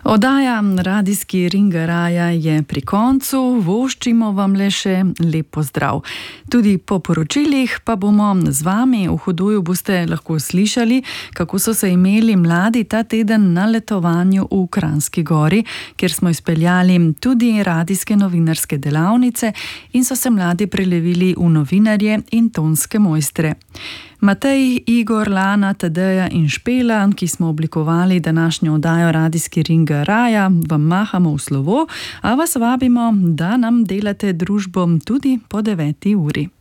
Oddaja Radijski ring raja je pri koncu, voščimo vam le še lep pozdrav. Tudi po poročilih pa bomo z vami. V Hudoju boste lahko slišali, kako so se imeli mladi ta teden na letovanju v Kranjski Gori, kjer smo izpeljali tudi radijske novinarske delavnice in so se mladi prelevili v novinarje in tonske mojstre. Matej, Igor, Lana, Tadeja in Špela, ki smo oblikovali današnjo oddajo Radijski ring raja, vam mahamo v slovo, a vas vabimo, da nam delate družbo tudi po 9. uri.